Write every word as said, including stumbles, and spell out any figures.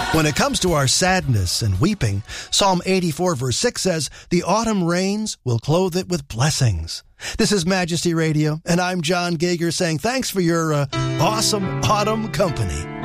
When it comes to our sadness and weeping, Psalm eighty-four verse six says, the autumn rains will clothe it with blessings. This is Majesty Radio, and I'm John Gager saying thanks for your uh, awesome autumn company.